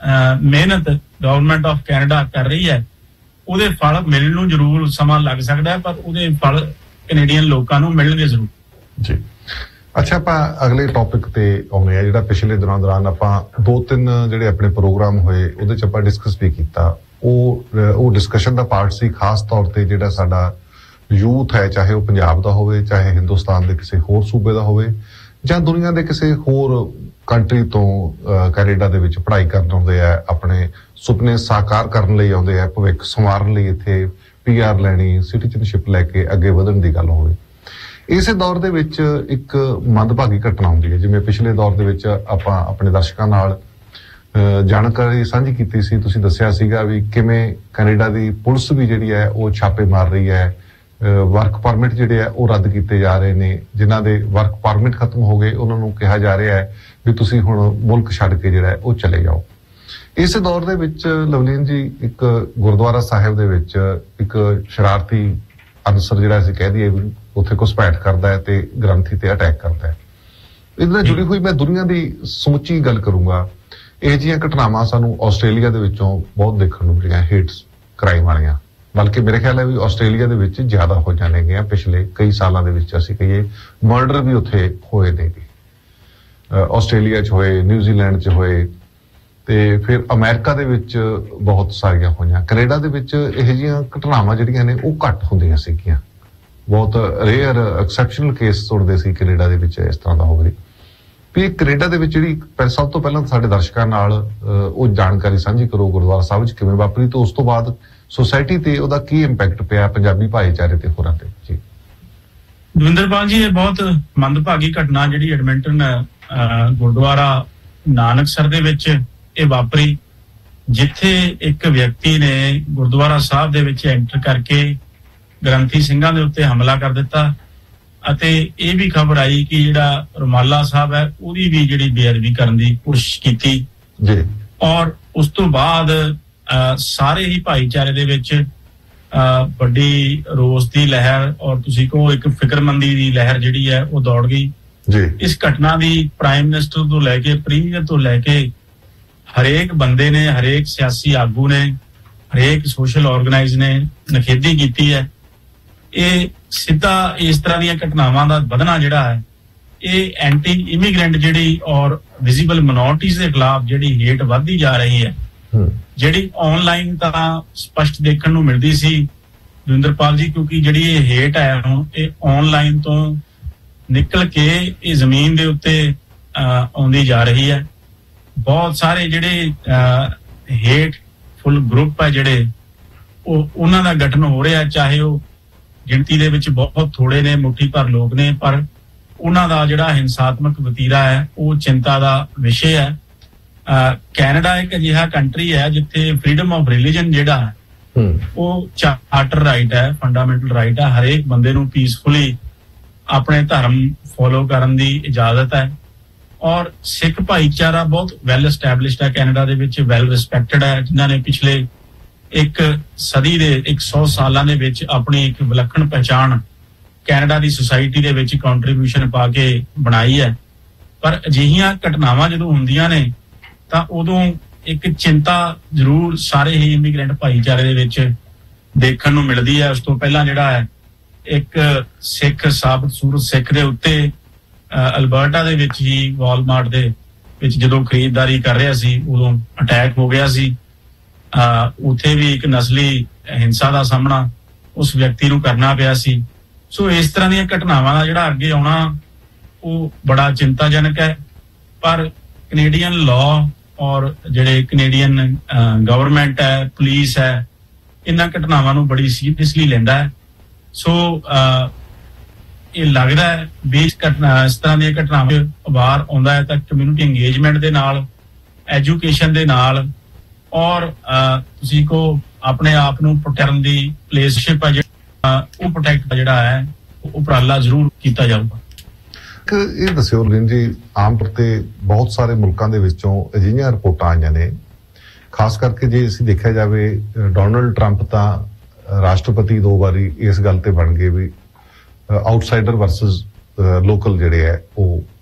ਮਿਹਨਤ government of Canada ਕਰ ਰਹੀ ਹੈ ਉਹਦੇ ਫਲ ਮਿਲਣ ਨੂੰ ਜ਼ਰੂਰ ਸਮਾਂ ਲੱਗ ਸਕਦਾ ਹੈ, ਪਰ ਉਹਦੇ ਫਲ ਕੈਨੇਡੀਅਨ ਲੋਕਾਂ ਨੂੰ ਮਿਲਣਗੇ ਜ਼ਰੂਰ ਜੀ। ਅੱਛਾ, ਆਪਾਂ ਅਗਲੇ ਟੌਪਿਕ ਤੇ ਆਉਂਦੇ ਆ ਜਿਹੜਾ ਪਿਛਲੇ ਦਿਨਾਂ ਦੌਰਾਨ ਆਪਾਂ 2-3 ਜਿਹੜੇ ਆਪਣੇ ਪ੍ਰੋਗਰਾਮ ਹੋਏ ਉਹਦੇ ਚ ਆਪਾਂ ਡਿਸਕਸ ਵੀ ਕੀਤਾ। ਉਹ ਡਿਸਕਸ਼ਨ ਦਾ ਪਾਰਟ ਸੀ ਖਾਸ ਤੌਰ ਤੇ ਜਿਹੜਾ ਸਾਡਾ ਯੂਥ ਹੈ, ਚਾਹੇ ਉਹ ਪੰਜਾਬ ਦਾ ਹੋਵੇ, ਚਾਹੇ ਹਿੰਦੁਸਤਾਨ ਦੇ ਕਿਸੇ ਹੋਰ ਸੂਬੇ ਦਾ ਹੋਵੇ ਜਾਂ ਦੁਨੀਆ ਦੇ ਕਿਸੇ ਹੋਰ ਕੰਟਰੀ ਤੋਂ ਕੈਨੇਡਾ ਦੇ ਵਿੱਚ ਪੜ੍ਹਾਈ ਕਰਨ ਆਉਂਦੇ ਆ, ਆਪਣੇ ਸੁਪਨੇ ਸਾਕਾਰ ਕਰਨ ਲਈ ਆਉਂਦੇ ਆ, ਭਵਿੱਖ ਸੰਵਾਰਨ ਲਈ ਇੱਥੇ PR ਲੈਣੀ, ਸਿਟੀਜ਼ਨਸ਼ਿਪ ਲੈ ਕੇ ਅੱਗੇ ਵਧਣ ਦੀ ਗੱਲ ਹੋਵੇ। ਇਸੇ ਦੌਰ ਦੇ ਵਿੱਚ ਇੱਕ ਮੰਦਭਾਗੀ ਘਟਨਾ ਹੁੰਦੀ ਹੈ, ਜਿਵੇਂ ਪਿਛਲੇ ਦੌਰ ਦੇ ਵਿੱਚ ਆਪਾਂ ਆਪਣੇ ਦਰਸ਼ਕਾਂ ਨਾਲ ਜਾਣਕਾਰੀ ਸਾਂਝੀ ਕੀਤੀ ਸੀ। ਤੁਸੀਂ ਦੱਸਿਆ ਸੀਗਾ ਵੀ ਕਿਵੇਂ ਕੈਨੇਡਾ ਦੀ ਪੁਲਿਸ ਵੀ ਜਿਹੜੀ ਹੈ ਉਹ ਛਾਪੇ ਮਾਰ ਰਹੀ ਹੈ, ਵਰਕ ਪਰਮਿਟ ਜਿਹੜੇ ਆ ਉਹ ਰੱਦ ਕੀਤੇ ਜਾ ਰਹੇ ਨੇ, ਜਿਨ੍ਹਾਂ ਦੇ ਵਰਕ ਪਰਮਿਟ ਖਤਮ ਹੋ ਗਏ ਉਹਨਾਂ ਨੂੰ ਕਿਹਾ ਜਾ ਰਿਹਾ ਹੈ ਵੀ ਤੁਸੀਂ ਹੁਣ ਮੁਲਕ ਛੱਡ ਕੇ ਜਿਹੜਾ ਉਹ ਚਲੇ ਜਾਓ। ਇਸੇ ਦੌਰ ਦੇ ਵਿੱਚ ਲਵਲੀਨ ਜੀ ਇੱਕ ਗੁਰਦੁਆਰਾ ਸਾਹਿਬ ਦੇ ਵਿੱਚ ਇੱਕ ਸ਼ਰਾਰਤੀ ਅਨਸਰ ਜਿਹੜਾ ਅਸੀਂ ਕਹਿ ਦਈਏ ਵੀ ਉੱਥੇ ਘੁਸਪੈਠ ਕਰਦਾ ਹੈ ਤੇ ਗ੍ਰੰਥੀ ਤੇ ਅਟੈਕ ਕਰਦਾ ਹੈ। ਇਹਦੇ ਨਾਲ ਜੁੜੀ ਹੋਈ ਮੈਂ ਦੁਨੀਆ ਦੀ ਸਮੁੱਚੀ ਗੱਲ ਕਰੂੰਗਾ। ਇਹ ਜਿਹੀਆਂ ਘਟਨਾਵਾਂ ਸਾਨੂੰ ਆਸਟ੍ਰੇਲੀਆ ਦੇ ਵਿੱਚੋਂ ਬਹੁਤ ਦੇਖਣ ਨੂੰ ਮਿਲੀਆਂ, ਹੇਟਸ ਕ੍ਰਾਈਮ ਵਾਲੀਆਂ, ਬਲਕਿ ਮੇਰੇ ਖਿਆਲ ਹੈ ਵੀ ਆਸਟ੍ਰੇਲੀਆ ਦੇ ਵਿੱਚ ਜ਼ਿਆਦਾ ਹੋ ਜਾਣਗੀਆਂ। ਪਿਛਲੇ ਕਈ ਸਾਲਾਂ ਦੇ ਵਿੱਚ ਅਸੀਂ ਕਹੀਏ ਮਰਡਰ ਵੀ ਉੱਥੇ ਹੋਏ ਨੇ, ਆਸਟ੍ਰੇਲੀਆ 'ਚ ਹੋਏ, ਨਿਊਜ਼ੀਲੈਂਡ 'ਚ ਹੋਏ, ਤੇ ਫਿਰ ਅਮਰੀਕਾ ਦੇ ਵਿੱਚ ਬਹੁਤ ਸਾਰੀਆਂ ਹੋਈਆਂ। ਕੈਨੇਡਾ ਦੇ ਵਿੱਚ ਇਹੋ ਜਿਹੀਆਂ ਘਟਨਾਵਾਂ ਜਿਹੜੀਆਂ ਨੇ ਉਹ ਘੱਟ ਹੁੰਦੀਆਂ ਸੀਗੀਆਂ, ਬਹੁਤ ਰੇਅਰ ਐਕਸੈਪਸ਼ਨਲ ਕੇਸ ਸੁਣਦੇ ਸੀ ਕੈਨੇਡਾ ਦੇ ਵਿੱਚ ਇਸ ਤਰ੍ਹਾਂ ਦਾ ਹੋਵੇ। ਵੀ ਕੈਨੇਡਾ ਦੇ ਵਿੱਚ ਜਿਹੜੀ ਸਭ ਤੋਂ ਪਹਿਲਾਂ ਸਾਡੇ ਦਰਸ਼ਕਾਂ ਨਾਲ ਉਹ ਜਾਣਕਾਰੀ ਸਾਂਝੀ ਕਰੋ ਗੁਰਦੁਆਰਾ ਸਾਹਿਬ 'ਚ ਕਿਵੇਂ ਵਾਪਰੀ, ਤੇ ਉਸ ਤੋਂ ਬਾਅਦ ਸੋਸਾਇਟੀ ਤੇ ਉਹਦਾ ਕੀ ਇੰਪੈਕਟ ਪਿਆ ਪੰਜਾਬੀ ਭਾਈਚਾਰੇ ਤੇ ਹੋਰਾਂ ਤੇ ਜੀ। ਦਵਿੰਦਰਪਾਲ ਜੀ, ਇਹ ਬਹੁਤ ਮੰਦਭਾਗੀ ਘਟਨਾ ਜਿਹੜੀ ਐਡਮਿੰਟਨ ਗੁਰਦੁਆਰਾ ਨਾਨਕਸਰ ਦੇ ਵਿੱਚ ਇਹ ਵਾਪਰੀ, ਜਿੱਥੇ ਇੱਕ ਵਿਅਕਤੀ ਨੇ ਗੁਰਦੁਆਰਾ ਸਾਹਿਬ ਦੇ ਵਿੱਚ ਐਂਟਰ ਕਰਕੇ ਗ੍ਰੰਥੀ ਸਿੰਘਾਂ ਦੇ ਉੱਤੇ ਹਮਲਾ ਕਰ ਦਿੱਤਾ ਅਤੇ ਇਹ ਵੀ ਖਬਰ ਆਈ ਕਿ ਜਿਹੜਾ ਰੁਮਾਲਾ ਸਾਹਿਬ ਹੈ ਉਹਦੀ ਵੀ ਜਿਹੜੀ ਬੇਅਦਬੀ ਕਰਨ ਦੀ ਕੋਸ਼ਿਸ਼ ਕੀਤੀ ਜੀ। ਔਰ ਉਸ ਤੋਂ ਬਾਅਦ ਸਾਰੇ ਹੀ ਭਾਈਚਾਰੇ ਦੇ ਵਿੱਚ ਵੱਡੀ ਰੋਸ ਦੀ ਲਹਿਰ ਔਰ ਤੁਸੀਂ ਕਹੋ ਇੱਕ ਫਿਕਰਮੰਦੀ ਦੀ ਲਹਿਰ ਜਿਹੜੀ ਹੈ ਉਹ ਦੌੜ ਗਈ ਜੀ। ਇਸ ਘਟਨਾ ਦੀ ਪ੍ਰਾਈਮ ਮਿਨਿਸਟਰ ਤੋਂ ਲੈ ਕੇ ਪ੍ਰੀਮੀਅਰ ਤੋਂ ਲੈ ਕੇ ਹਰੇਕ ਬੰਦੇ ਨੇ, ਹਰੇਕ ਸਿਆਸੀ ਆਗੂ ਨੇ, ਹਰੇਕ ਸੋਸ਼ਲ ਆਰਗੇਨਾਈਜ਼ ਨੇ ਨਿਖੇਧੀ ਕੀਤੀ ਹੈ। ਇਹ ਸਿੱਧਾ ਇਸ ਤਰ੍ਹਾਂ ਦੀਆਂ ਘਟਨਾਵਾਂ ਦਾ ਵਧਣਾ ਜਿਹੜਾ ਹੈ ਇਹ ਐਂਟੀ ਇਮੀਗ੍ਰੈਂਟ ਜਿਹੜੀ ਔਰ ਵਿਜ਼ੀਬਲ ਮਿਨੋਰਟੀਜ਼ ਦੇ ਖਿਲਾਫ ਜਿਹੜੀ ਹੇਟ ਵੱਧਦੀ ਜਾ ਰਹੀ ਹੈ, ਜਿਹੜੀ ਆਨਲਾਈਨ ਤਾਂ ਸਪਸ਼ਟ ਦੇਖਣ ਨੂੰ ਮਿਲਦੀ ਸੀ ਦਵਿੰਦਰਪਾਲ ਜੀ, ਕਿਉਂਕਿ ਜਿਹੜੀ ਇਹ ਹੇਟ ਹੈ ਹੁਣ ਇਹ ਆਨਲਾਈਨ ਤੋਂ ਨਿਕਲ ਕੇ ਇਹ ਜ਼ਮੀਨ ਦੇ ਉੱਤੇ ਆਉਂਦੀ ਜਾ ਰਹੀ ਹੈ। ਬਹੁਤ ਸਾਰੇ ਜਿਹੜੇ ਹੇਟਫੁਲ ਗਰੁੱਪ ਹੈ ਜਿਹੜੇ ਉਹਨਾਂ ਦਾ ਗਠਨ ਹੋ ਰਿਹਾ, ਚਾਹੇ ਉਹ ਗਿਣਤੀ ਦੇ ਵਿੱਚ ਬਹੁਤ ਥੋੜੇ ਨੇ, ਮੁੱਠੀ ਭਰ ਲੋਕ ਨੇ, ਪਰ ਉਹਨਾਂ ਦਾ ਜਿਹੜਾ ਹਿੰਸਾਤਮਕ ਵਤੀਰਾ ਹੈ ਉਹ ਚਿੰਤਾ ਦਾ ਵਿਸ਼ੇ ਹੈ। ਕੈਨੇਡਾ ਇੱਕ ਅਜਿਹਾ ਕੰਟਰੀ ਹੈ ਜਿੱਥੇ ਫ੍ਰੀडम ਆਫ ਰਿਲੀਜਨ ਜਿਹੜਾ ਉਹ ਚਾਰਟਰ ਰਾਈਟ ਹੈ, ਫੰਡਾਮੈਂਟਲ ਰਾਈਟ ਹੈ। ਹਰੇਕ ਬੰਦੇ ਨੂੰ ਪੀਸਫੁਲੀ ਆਪਣੇ ਧਰਮ ਫੋਲੋ ਕਰਨ ਦੀ ਇਜਾਜ਼ਤ ਹੈ ਔਰ ਸਿੱਖ ਭਾਈਚਾਰਾ ਬਹੁਤ ਵੈਲ ਐਸਟੈਬਲਿਸ਼ਡ ਹੈ ਕੈਨੇਡਾ ਦੇ ਵਿੱਚ, ਵੈਲ ਰਿਸਪੈਕਟਡ ਹੈ, ਜਿਨ੍ਹਾਂ ਨੇ ਪਿਛਲੇ ਇੱਕ ਸਦੀ ਦੇ 100 ਸਾਲਾਂ ਦੇ ਵਿੱਚ ਆਪਣੀ ਇੱਕ ਵਿਲੱਖਣ ਪਹਿਚਾਣ ਕੈਨੇਡਾ ਦੀ ਸੁਸਾਇਟੀ ਦੇ ਵਿੱਚ ਕੰਟਰੀਬਿਊਸ਼ਨ ਪਾ ਕੇ ਬਣਾਈ ਹੈ। ਪਰ ਅਜਿਹੀਆਂ ਘਟਨਾਵਾਂ ਜਦੋਂ ਹੁੰਦੀਆਂ ਨੇ ਤਾਂ ਉਦੋਂ ਇੱਕ ਚਿੰਤਾ ਜ਼ਰੂਰ ਸਾਰੇ ਹੀ ਇਮੀਗ੍ਰੈਂਟ ਭਾਈਚਾਰੇ ਦੇ ਵਿੱਚ ਦੇਖਣ ਨੂੰ ਮਿਲਦੀ ਹੈ। ਉਸ ਤੋਂ ਪਹਿਲਾਂ ਜਿਹੜਾ ਹੈ ਇੱਕ ਸਿੱਖ ਸਾਬਤ ਸੂਰਤ ਸਿੱਖ ਦੇ ਉੱਤੇ ਅਲਬਰਟਾ ਦੇ ਵਿੱਚ ਹੀ ਵਾਲਮਾਰਟ ਦੇ ਵਿੱਚ ਜਦੋਂ ਖਰੀਦਦਾਰੀ ਕਰ ਰਿਹਾ ਸੀ ਉਦੋਂ ਅਟੈਕ ਹੋ ਗਿਆ ਸੀ। ਉੱਥੇ ਵੀ ਇੱਕ ਨਸਲੀ ਹਿੰਸਾ ਦਾ ਸਾਹਮਣਾ ਉਸ ਵਿਅਕਤੀ ਨੂੰ ਕਰਨਾ ਪਿਆ ਸੀ। ਸੋ ਇਸ ਤਰ੍ਹਾਂ ਦੀਆਂ ਘਟਨਾਵਾਂ ਦਾ ਜਿਹੜਾ ਅੱਗੇ ਆਉਣਾ ਉਹ ਬੜਾ ਚਿੰਤਾਜਨਕ ਹੈ। ਪਰ ਕੈਨੇਡੀਅਨ ਲਾਅ ਔਰ ਜਿਹੜੇ ਕੈਨੇਡੀਅਨ ਗਵਰਨਮੈਂਟ ਹੈ, ਪੁਲਿਸ ਹੈ, ਇਹਨਾਂ ਘਟਨਾਵਾਂ ਨੂੰ ਬੜੀ ਸੀਰੀਅਸਲੀ ਲੈਂਦਾ ਹੈ। ਸੋ ਇਹ ਲੱਗਦਾ ਹੈ ਵੀ ਇਸ ਤਰ੍ਹਾਂ ਦੀਆਂ ਘਟਨਾਵਾਂ ਵਾਰ ਆਉਂਦਾ ਹੈ ਤਾਂ ਕਮਿਊਨਿਟੀ ਇੰਗੇਜਮੈਂਟ ਦੇ ਨਾਲ, ਐਜੂਕੇਸ਼ਨ ਦੇ ਨਾਲ ਔਰ ਤੁਸੀਂ ਕੋ ਆਪਣੇ ਆਪ ਨੂੰ ਪ੍ਰੋਟੈਕਟ ਦੀ ਪਲੇਸਸ਼ਿਪ ਹੈ ਉਹ ਪ੍ਰੋਟੈਕਟ ਜਿਹੜਾ ਹੈ ਉਹ ਉਪਰਾਲਾ ਜ਼ਰੂਰ ਕੀਤਾ ਜਾਊਗਾ। ਇਹ ਦੱਸਿਓ ਲਵਲੀਨ ਜੀ, ਆਮ ਤੌਰ ਤੇ ਬਹੁਤ ਸਾਰੇ ਮੁਲਕਾਂ ਦੇ ਵਿੱਚੋਂ ਅਜਿਹੀਆਂ ਰਿਪੋਰਟਾਂ ਆਈਆਂ ਨੇ, ਖਾਸ ਕਰਕੇ ਜੇ ਅਸੀਂ ਦੇਖਿਆ ਜਾਵੇ ਡੋਨਲਡ ਟਰੰਪ ਤਾਂ ਰਾਸ਼ਟਰਪਤੀ 2 ਵਾਰੀ ਇਸ ਗੱਲ ਤੇ ਬਣ ਗਏ ਵੀ ਆਊਟਸਾਈਡਰ ਵਰਸਸ ਲੋਕਲ ਜਿਹੜੇ ਹੈ ਉਹ